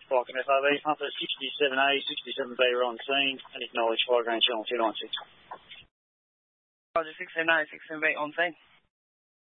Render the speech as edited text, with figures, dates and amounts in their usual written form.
Falcon FRV, Hunter 67A, 67B are on scene and acknowledge Flight Range Channel 296. Roger, 67A, 67B on scene.